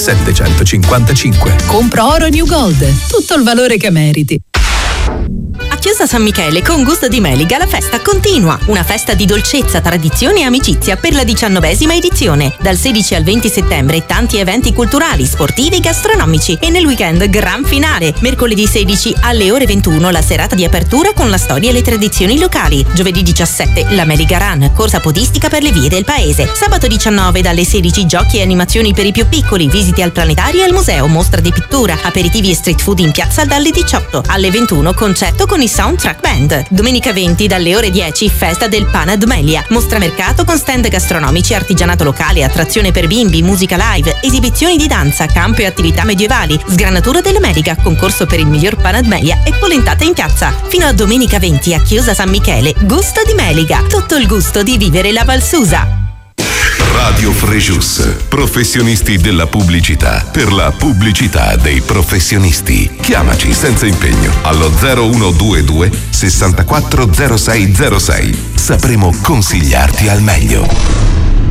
755. Compra oro New Gold, tutto il valore che meriti. A Chiusa San Michele con Gusto di Meliga la festa continua. Una festa di dolcezza, tradizione e amicizia per la 19ª edizione. Dal 16 al 20 settembre tanti eventi culturali, sportivi, gastronomici e nel weekend gran finale. Mercoledì 16 alle ore 21 la serata di apertura con la storia e le tradizioni locali. Giovedì 17 la Meliga Run, corsa podistica per le vie del paese. Sabato 19 dalle 16 giochi e animazioni per i più piccoli, visite al planetario e al museo, mostra di pittura, aperitivi e street food in piazza dalle 18. Alle 21 concerto con i Soundtrack Band. Domenica 20 dalle ore 10 festa del Pana Dumelia, mostra mercato con stand gastronomici, artigianato locale, attrazione per bimbi, musica live, esibizioni di danza, campo e attività medievali, sgranatura della Meliga, concorso per il miglior Pana Dumelia e polentata in piazza. Fino a domenica 20 a Chiusa San Michele, Gusto di Meliga, tutto il gusto di vivere la Valsusa. Radio Frejus, professionisti della pubblicità, per la pubblicità dei professionisti. Chiamaci senza impegno allo 0122 640606. Sapremo consigliarti al meglio.